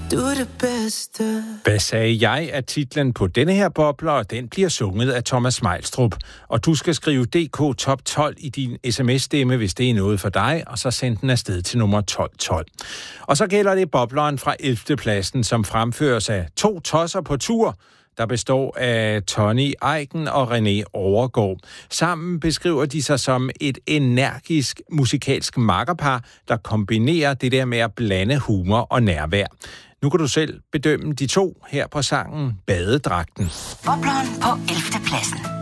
Du er det bedste. Hvad sagde jeg er titlen på denne her bobler, og den bliver sunget af Thomas Smejlstrup. Og du skal skrive DK Top 12 i din sms-stemme, hvis det er noget for dig, og så send den afsted til nummer 1212. Og så gælder det bobleren fra 11. pladsen, som fremføres af 2 tosser på tur, der består af Tony Eiken og René Overgaard. Sammen beskriver de sig som et energisk musikalsk makkerpar, der kombinerer det der med at blande humor og nærvær. Nu kan du selv bedømme de to her på sangen Badedragten. Bobleren på 11. pladsen.